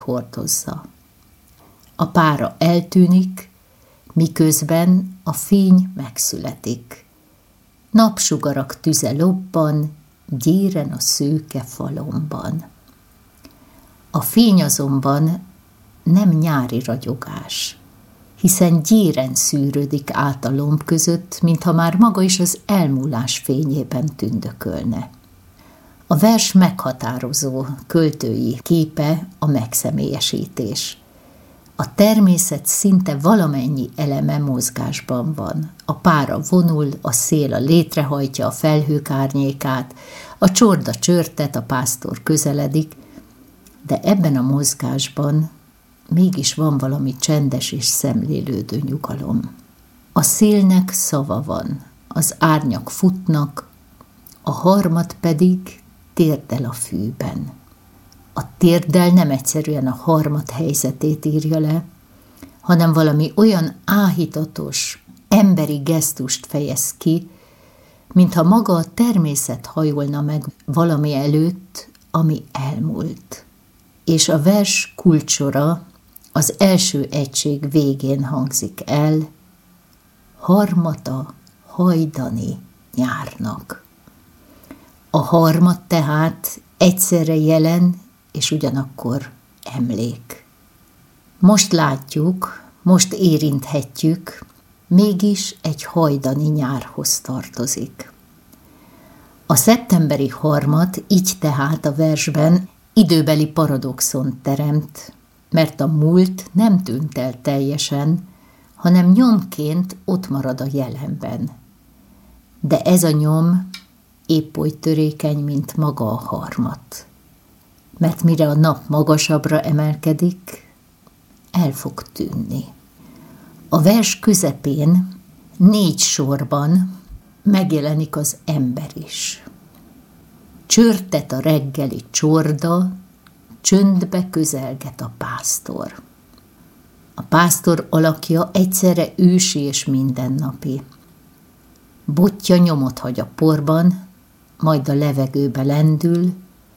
hordozza. A pára eltűnik, miközben a fény megszületik. Napsugarak tüze lobban, gyéren a szőke falomban. A fény azonban nem nyári ragyogás, hiszen gyéren szűrődik át a lomb között, mintha már maga is az elmúlás fényében tündökölne. A vers meghatározó költői képe a megszemélyesítés. A természet szinte valamennyi eleme mozgásban van. A pára vonul, a szél létrehajtja a felhők árnyékát, a csorda csörtet, a pásztor közeledik, de ebben a mozgásban mégis van valami csendes és szemlélődő nyugalom. A szélnek szava van, az árnyak futnak, a harmat pedig térdel a fűben. A térdel nem egyszerűen a harmat helyzetét írja le, hanem valami olyan áhítatos, emberi gesztust fejez ki, mintha maga a természet hajolna meg valami előtt, ami elmúlt. És a vers kulcssora az első egység végén hangzik el: harmata hajdani nyárnak. A harmat tehát egyszerre jelen és ugyanakkor emlék. Most látjuk, most érinthetjük, mégis egy hajdani nyárhoz tartozik. A szeptemberi harmat így tehát a versben időbeli paradoxont teremt, mert a múlt nem tűnt el teljesen, hanem nyomként ott marad a jelenben. De ez a nyom épp oly törékeny, mint maga a harmat. Mert mire a nap magasabbra emelkedik, el fog tűnni. A vers közepén 4 sorban megjelenik az ember is. Csörtet a reggeli csorda, csöndbe közelget a pásztor. A pásztor alakja egyszerre ősi és mindennapi. Botja nyomot hagy a porban, majd a levegőbe lendül,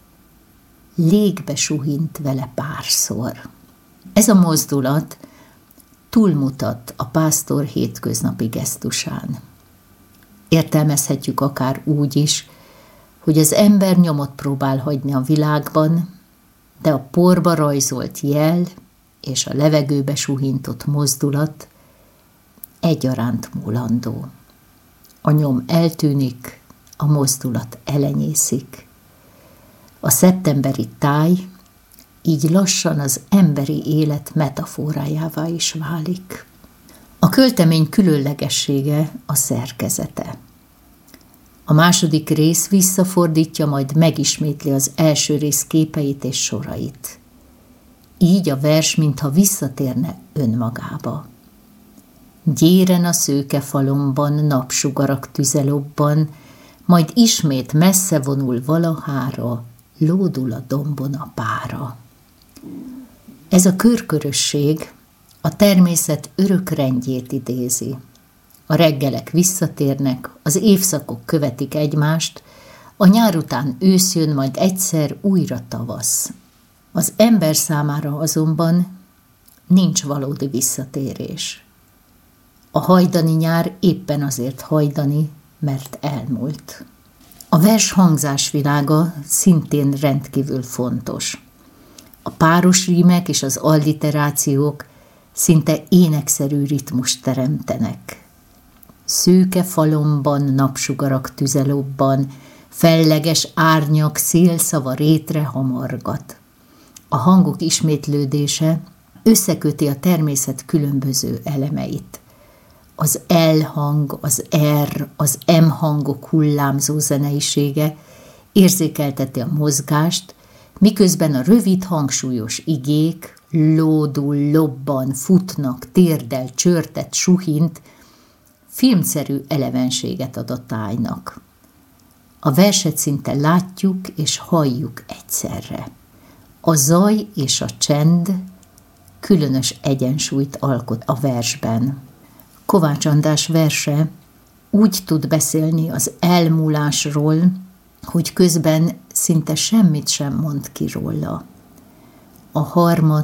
légbe suhint vele párszor. Ez a mozdulat túlmutat a pásztor hétköznapi gesztusán. Értelmezhetjük akár úgy is, hogy az ember nyomot próbál hagyni a világban, de a porba rajzolt jel és a levegőbe suhintott mozdulat egyaránt múlandó. A nyom eltűnik, a mozdulat elenyészik. A szeptemberi táj így lassan az emberi élet metaforájává is válik. A költemény különlegessége a szerkezete. A második rész visszafordítja, majd megismétli az első rész képeit és sorait. Így a vers mintha visszatérne önmagába. Gyéren a szőke falomban napsugarak tüze lobban, majd ismét messze vonul valahára, lódul a dombon a pára. Ez a körkörösség a természet örök rendjét idézi. A reggelek visszatérnek, az évszakok követik egymást, a nyár után ősz jön, majd egyszer újra tavasz. Az ember számára azonban nincs valódi visszatérés. A hajdani nyár éppen azért hajdani, mert elmúlt. A vers hangzásvilága szintén rendkívül fontos. A páros rímek és az alliterációk szinte énekszerű ritmust teremtenek. Szőke falomban napsugarak tüze lobban, felleges árnyak szélszava rétre hamargat. A hangok ismétlődése összeköti a természet különböző elemeit. Az L hang, az R, az M hangok hullámzó zeneisége érzékelteti a mozgást, miközben a rövid hangsúlyos igék lódul, lobban, futnak, térdel, csörtet, suhint, filmszerű elevenséget ad a tájnak. A verset szinte látjuk és halljuk egyszerre. A zaj és a csend különös egyensúlyt alkot a versben. Kovács András verse úgy tud beszélni az elmúlásról, hogy közben szinte semmit sem mond ki róla. a harmad